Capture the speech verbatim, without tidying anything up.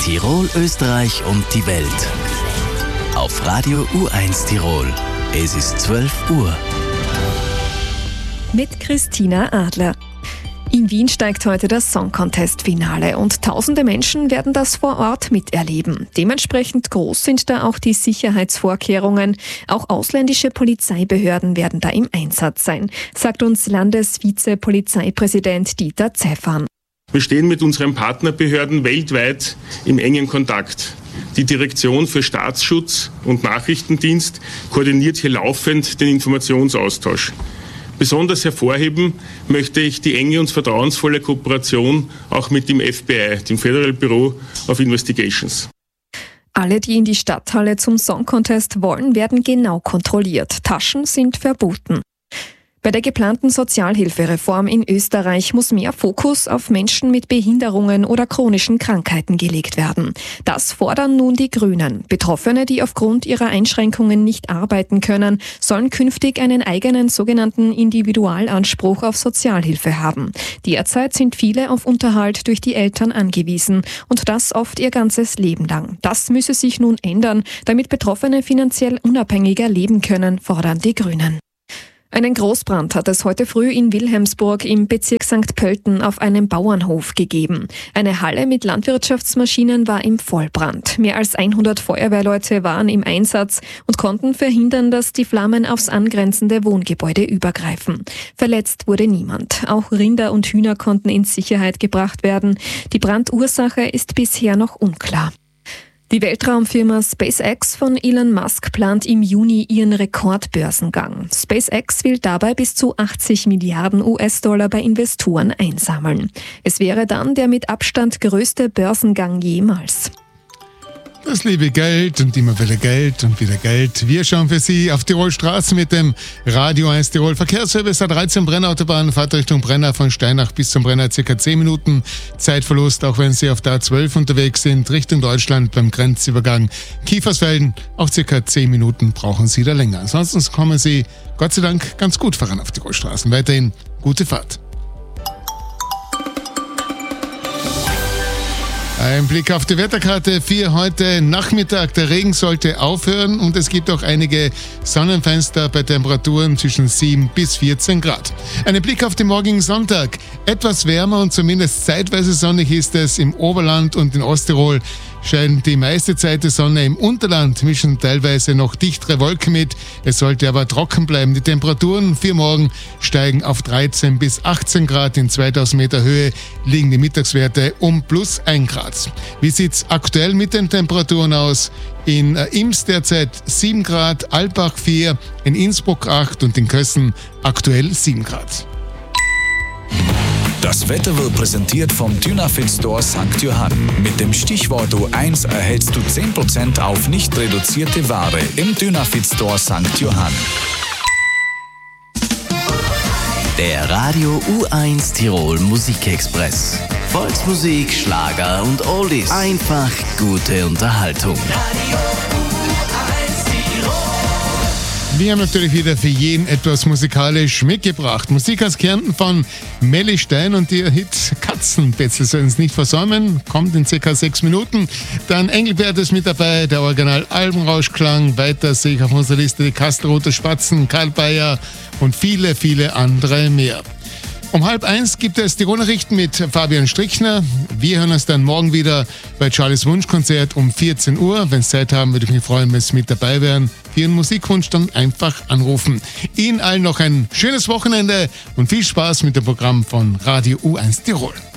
Tirol, Österreich und die Welt. Auf Radio U eins Tirol. Es ist zwölf Uhr. Mit Christina Adler. In Wien steigt heute das Song Contest-Finale und tausende Menschen werden das vor Ort miterleben. Dementsprechend groß sind da auch die Sicherheitsvorkehrungen. Auch ausländische Polizeibehörden werden da im Einsatz sein, sagt uns Landesvizeppolizeipräsident Dieter Zeffan. Wir stehen mit unseren Partnerbehörden weltweit im engen Kontakt. Die Direktion für Staatsschutz und Nachrichtendienst koordiniert hier laufend den Informationsaustausch. Besonders hervorheben möchte ich die enge und vertrauensvolle Kooperation auch mit dem F B I, dem Federal Bureau of Investigations. Alle, die in die Stadthalle zum Song Contest wollen, werden genau kontrolliert. Taschen sind verboten. Bei der geplanten Sozialhilfereform in Österreich muss mehr Fokus auf Menschen mit Behinderungen oder chronischen Krankheiten gelegt werden. Das fordern nun die Grünen. Betroffene, die aufgrund ihrer Einschränkungen nicht arbeiten können, sollen künftig einen eigenen sogenannten Individualanspruch auf Sozialhilfe haben. Derzeit sind viele auf Unterhalt durch die Eltern angewiesen und das oft ihr ganzes Leben lang. Das müsse sich nun ändern, damit Betroffene finanziell unabhängiger leben können, fordern die Grünen. Einen Großbrand hat es heute früh in Wilhelmsburg im Bezirk Sankt Pölten auf einem Bauernhof gegeben. Eine Halle mit Landwirtschaftsmaschinen war im Vollbrand. Mehr als hundert Feuerwehrleute waren im Einsatz und konnten verhindern, dass die Flammen aufs angrenzende Wohngebäude übergreifen. Verletzt wurde niemand. Auch Rinder und Hühner konnten in Sicherheit gebracht werden. Die Brandursache ist bisher noch unklar. Die Weltraumfirma SpaceX von Elon Musk plant im Juni ihren Rekordbörsengang. SpaceX will dabei bis zu achtzig Milliarden U S-Dollar bei Investoren einsammeln. Es wäre dann der mit Abstand größte Börsengang jemals. Das liebe Geld und immer wieder Geld und wieder Geld. Wir schauen für Sie auf Tirol Straße mit dem Radio eins Tirol Verkehrsservice A dreizehn Brennautobahn, Fahrtrichtung Brenner von Steinach bis zum Brenner circa zehn Minuten Zeitverlust, auch wenn Sie auf der A zwölf unterwegs sind, Richtung Deutschland beim Grenzübergang Kiefersfelden, auch circa zehn Minuten brauchen Sie da länger. Ansonsten kommen Sie Gott sei Dank ganz gut voran auf Tirol Straßen. Weiterhin gute Fahrt. Ein Blick auf die Wetterkarte für heute Nachmittag. Der Regen sollte aufhören und es gibt auch einige Sonnenfenster bei Temperaturen zwischen sieben bis vierzehn Grad. Ein Blick auf den morgigen Sonntag. Etwas wärmer und zumindest zeitweise sonnig ist es im Oberland und in Osttirol. Scheint die meiste Zeit die Sonne. Im Unterland mischen teilweise noch dichtere Wolken mit. Es sollte aber trocken bleiben. Die Temperaturen für morgen steigen auf dreizehn bis achtzehn Grad. In zweitausend Meter Höhe liegen die Mittagswerte um plus ein Grad. Wie sieht's aktuell mit den Temperaturen aus? In Ims derzeit sieben Grad, Alpbach vier, in Innsbruck acht und in Kössen aktuell sieben Grad. Das Wetter wird präsentiert vom Dynafit Store Sankt Johann. Mit dem Stichwort U eins erhältst du zehn Prozent auf nicht reduzierte Ware im Dynafit Store Sankt Johann. Der Radio U eins Tirol Musikexpress. Volksmusik, Schlager und Oldies. Einfach gute Unterhaltung. Radio Wir haben natürlich wieder für jeden etwas musikalisch mitgebracht. Musik aus Kärnten von Melly Stein und ihr Hit Katzenbetzel sollen es nicht versäumen. Kommt in circa sechs Minuten. Dann Engelbert ist mit dabei, der Original-Albenrauschklang. Weiter sehe ich auf unserer Liste die Kastelroter Spatzen, Karl Bayer und viele, viele andere mehr. Um halb eins gibt es die Nachrichten mit Fabian Strickner. Wir hören uns dann morgen wieder bei Charlies Wunschkonzert um vierzehn Uhr. Wenn Sie Zeit haben, würde ich mich freuen, wenn Sie mit dabei wären. Für Ihren Musikwunsch dann einfach anrufen. Ihnen allen noch ein schönes Wochenende und viel Spaß mit dem Programm von Radio U eins Tirol.